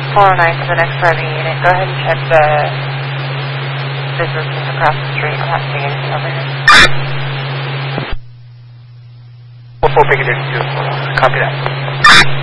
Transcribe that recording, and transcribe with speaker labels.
Speaker 1: 409 to the next private unit. Go ahead and check the businesses across the street. I'm not seeing anything over here.
Speaker 2: 44 Piccadilly 2. Copy that.